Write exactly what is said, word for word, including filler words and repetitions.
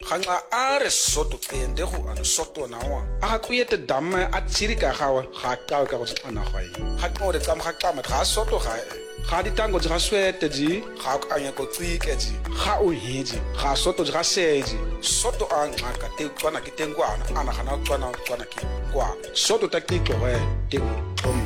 Ganga a re soto ende go a soto na wa. A go yete damme a tsiri ka gawe ga ka ka go tsana ga yi. Ga go re tsama ga tsama ga soto ga ga ditango ga swete ji ga ka anya go tsike ji ga o hiji ga soto ga seji soto a ngaka te tswana ke tengwana ana gana tswana tswana ke kwa soto takiko ge te